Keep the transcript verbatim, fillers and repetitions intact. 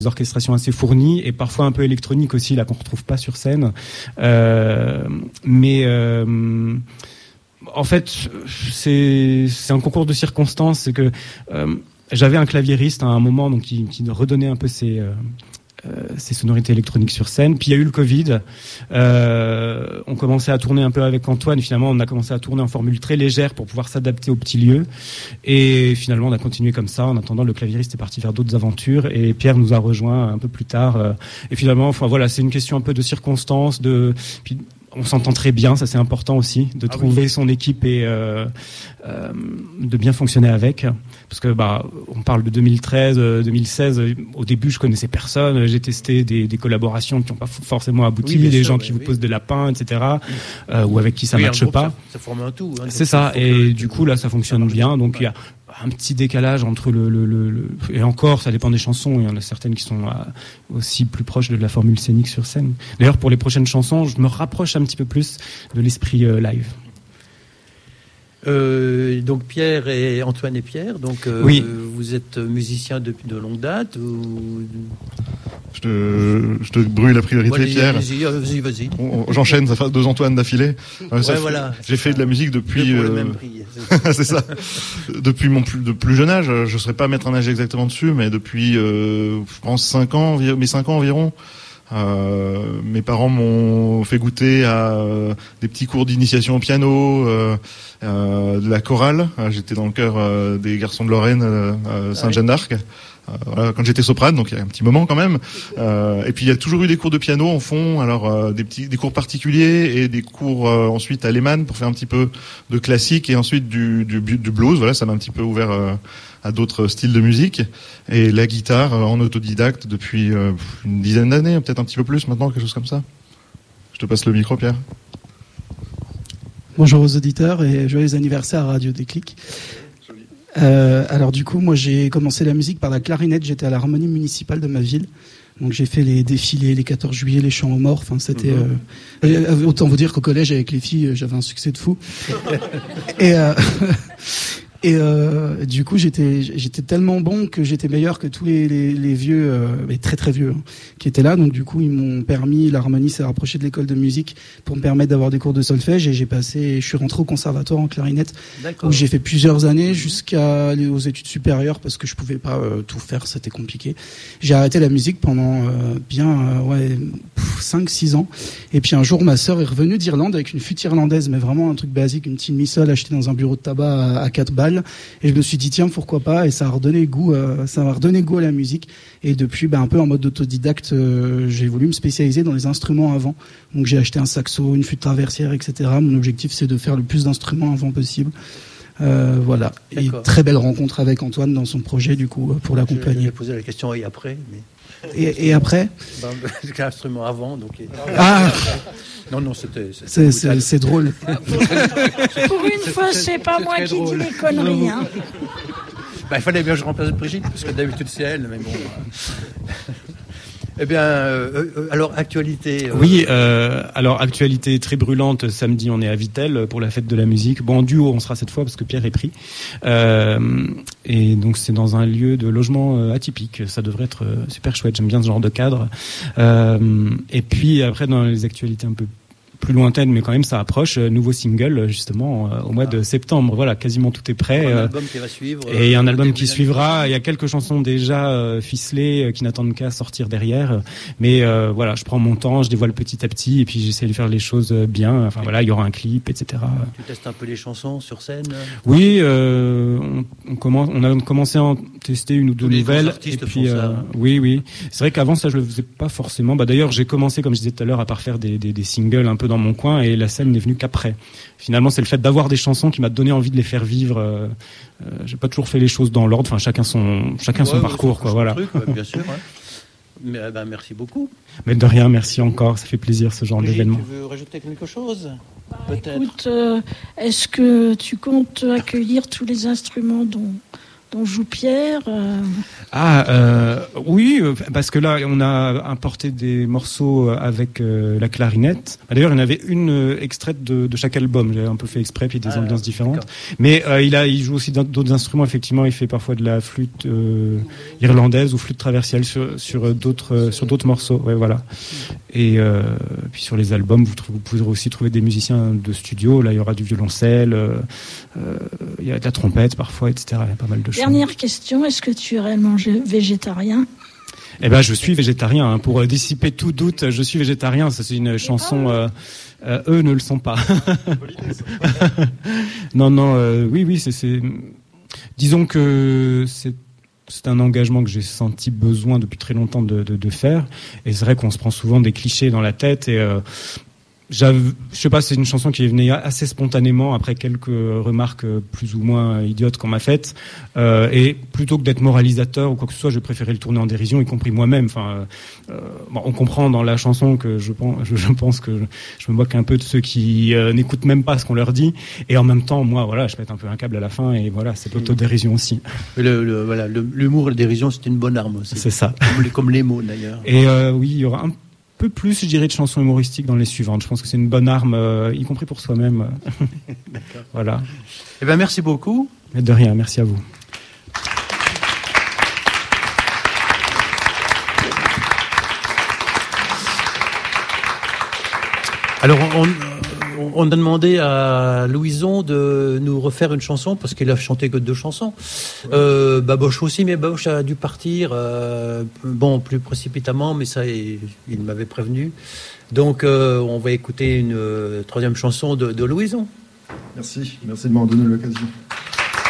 orchestrations assez fournies et parfois un peu électroniques aussi, là qu'on retrouve pas sur scène. Euh, mais euh, en fait, c'est c'est un concours de circonstances. C'est que euh, j'avais un claviériste à un moment, donc qui, qui redonnait un peu ses euh, Euh, ces sonorités électroniques sur scène. Puis il y a eu le Covid. Euh, on commençait à tourner un peu avec Antoine. Et finalement, on a commencé à tourner en formule très légère pour pouvoir s'adapter aux petits lieux. Et finalement, on a continué comme ça. En attendant, le claviériste est parti faire d'autres aventures. Et Pierre nous a rejoints un peu plus tard. Euh, et finalement, enfin voilà, c'est une question un peu de circonstances. De puis, on s'entend très bien, ça c'est important aussi, de ah trouver oui. son équipe et euh, euh, de bien fonctionner avec. Parce que bah, on parle de deux mille treize, deux mille seize. Au début, je connaissais personne. J'ai testé des, des collaborations qui n'ont pas forcément abouti, oui, des sûr, gens qui oui, vous oui. posent des lapins, et cetera. Euh, ou avec qui ça ne oui, marche pas. Ça, ça forme un tout. Hein, c'est ça. Et du coup, là, ça fonctionne ça bien. Donc il y a un petit décalage entre le, le, le, le et encore, ça dépend des chansons. Il y en a certaines qui sont aussi plus proches de la formule scénique sur scène. D'ailleurs, pour les prochaines chansons, je me rapproche un petit peu plus de l'esprit euh, live. Euh, donc Pierre et Antoine et Pierre, donc euh, oui. vous êtes musiciens depuis de longue date ou... Je te, je te brûle la priorité, ouais, Pierre. Vas-y, vas-y, vas-y. On, j'enchaîne, ça fait deux Antoine d'affilée. Ouais, ça voilà, fait, j'ai fait ça. de la musique depuis. Euh, le même prix. C'est ça. Depuis mon plus, de plus jeune âge, je ne saurais pas mettre un âge exactement dessus, mais depuis, euh, je pense cinq ans, mes cinq ans environ. Euh, mes parents m'ont fait goûter à euh, des petits cours d'initiation au piano, euh, euh, de la chorale. J'étais dans le chœur euh, des Garçons de Lorraine, euh, Sainte-Jeanne d'Arc. Euh, voilà, quand j'étais soprane, donc il y a un petit moment quand même. Euh, et puis il y a toujours eu des cours de piano en fond, alors euh, des petits, des cours particuliers et des cours euh, ensuite à Lehmann pour faire un petit peu de classique et ensuite du, du, du blues. Voilà, ça m'a un petit peu ouvert euh, à d'autres styles de musique. Et la guitare euh, en autodidacte depuis euh, une dizaine d'années, peut-être un petit peu plus maintenant, quelque chose comme ça. Je te passe le micro, Pierre. Bonjour aux auditeurs et joyeux anniversaire à Radio Déclic. Euh, alors du coup, moi j'ai commencé la musique par la clarinette. J'étais à l'harmonie municipale de ma ville, donc j'ai fait les défilés, les quatorze juillet, les chants aux morts. Enfin, c'était mmh. euh, autant vous dire qu'au collège avec les filles, j'avais un succès de fou. et euh, Et euh, du coup, j'étais j'étais tellement bon que j'étais meilleur que tous les les, les vieux, euh, mais très très vieux, hein, qui étaient là. Donc du coup, ils m'ont permis, l'harmonie s'est rapproché de l'école de musique pour me permettre d'avoir des cours de solfège. Et j'ai passé, je suis rentré au conservatoire en clarinette, D'accord. où j'ai fait plusieurs années jusqu'à aller aux études supérieures parce que je pouvais pas euh, tout faire, c'était compliqué. J'ai arrêté la musique pendant euh, bien euh, ouais cinq six ans. Et puis un jour, ma sœur est revenue d'Irlande avec une flûte irlandaise, mais vraiment un truc basique, une petite mi-sol achetée dans un bureau de tabac à, à quatre balles. Et je me suis dit tiens, pourquoi pas, et ça a redonné goût euh, ça m'a redonné goût à la musique. Et depuis, ben un peu en mode autodidacte, euh, j'ai voulu me spécialiser dans les instruments avant. Donc j'ai acheté un saxo, une flûte traversière, et cetera. Mon objectif, c'est de faire le plus d'instruments avant possible. Euh, voilà. D'accord. Et très belle rencontre avec Antoine dans son projet, du coup, pour l'accompagner. Je vais poser la question et après, mais... Et, et après ben, l'instrument avant, donc... Ah Non, non, c'était... c'était c'est, c'est, c'est drôle. Pour une fois, c'est pas c'est moi qui drôle. dis les conneries. Hein. Bah, il fallait bien que je remplace Brigitte, parce que d'habitude, c'est elle, mais bon... Euh... Eh bien, euh, euh, alors, actualité... Euh... Oui, euh, alors, actualité très brûlante. Samedi, on est à Vittel pour la fête de la musique. Bon, en duo, on sera cette fois, parce que Pierre est pris. Euh, et donc, c'est dans un lieu de logement euh, atypique. Ça devrait être euh, super chouette. J'aime bien ce genre de cadre. Euh, et puis, après, dans les actualités un peu plus lointaine, mais quand même ça approche. Nouveau single justement euh, au mois de septembre. Voilà, quasiment tout est prêt. Un album qui va suivre. Et un album qui suivra. Il y a quelques chansons déjà euh, ficelées euh, qui n'attendent qu'à sortir derrière. Mais euh, voilà, je prends mon temps, je dévoile petit à petit, et puis j'essaie de faire les choses bien. Enfin voilà, il y aura un clip, et cetera. Tu testes un peu les chansons sur scène. Oui, euh, on, on commence, on a commencé à en tester une ou deux Tous nouvelles. Les et puis font ça. Euh, oui, oui. C'est vrai qu'avant ça, je le faisais pas forcément. Bah d'ailleurs, j'ai commencé, comme je disais tout à l'heure, à part faire des, des, des singles un peu dans mon coin, et la scène n'est venue qu'après. Finalement, c'est le fait d'avoir des chansons qui m'a donné envie de les faire vivre. Euh, euh, j'ai pas toujours fait les choses dans l'ordre. Enfin, chacun son, chacun ouais, son ouais, parcours, quoi. Voilà. Truc, ouais, bien sûr. Hein. Mais, ben, merci beaucoup. Mais de rien, merci encore. Ça fait plaisir ce genre Brigitte, d'événement. Tu veux rajouter quelque chose? Bah, Peut-être. Écoute, euh, est-ce que tu comptes accueillir tous les instruments dont dont joue Pierre. Euh... Ah euh, oui, parce que là on a importé des morceaux avec euh, la clarinette. D'ailleurs, il y en avait une euh, extraite de, de chaque album. J'ai un peu fait exprès, puis des ah, ambiances différentes. D'accord. Mais euh, il a, il joue aussi d'autres instruments. Effectivement, il fait parfois de la flûte euh, irlandaise ou flûte traversielle sur sur d'autres euh, sur d'autres morceaux. Ouais, voilà. Et euh, puis sur les albums, vous, vous pouvez aussi trouver des musiciens de studio. Là, il y aura du violoncelle, euh, euh, il y a de la trompette parfois, et cetera. Il y a pas mal de choses. Dernière question, est-ce que tu es réellement végétarien ? Eh ben, je suis végétarien. Hein. Pour dissiper tout doute, je suis végétarien. Ça, c'est une chanson. Euh, euh, eux ne le sont pas. non, non. Euh, oui, oui. C'est, c'est. Disons que c'est. C'est un engagement que j'ai senti besoin depuis très longtemps de, de, de faire. Et c'est vrai qu'on se prend souvent des clichés dans la tête et. Euh, J'avais, je sais pas, c'est une chanson qui est venue assez spontanément après quelques remarques plus ou moins idiotes qu'on m'a faites. Euh, et plutôt que d'être moralisateur ou quoi que ce soit, je préférais le tourner en dérision, y compris moi-même. Enfin, euh, bon, on comprend dans la chanson que je pense, je, je pense que je, je me moque un peu de ceux qui euh, n'écoutent même pas ce qu'on leur dit. Et en même temps, moi, voilà, je pète un peu un câble à la fin. Et voilà, c'est l'autodérision aussi. Le, le, voilà, le, l'humour et la dérision, c'est une bonne arme aussi. C'est ça. Comme les, comme les mots d'ailleurs. Et euh, oui, il y aura un peu plus, je dirais, de chansons humoristiques dans les suivantes. Je pense que c'est une bonne arme, euh, y compris pour soi-même. D'accord. Voilà. Eh ben, merci beaucoup. Mais de rien, merci à vous. Alors, on, on a demandé à Louison de nous refaire une chanson parce qu'il a chanté que deux chansons. Euh, Baboche aussi, mais Baboche a dû partir, euh, bon, plus précipitamment, mais ça, il, il m'avait prévenu. Donc, euh, on va écouter une euh, troisième chanson de, de Louison. Merci, merci de m'en donner l'occasion.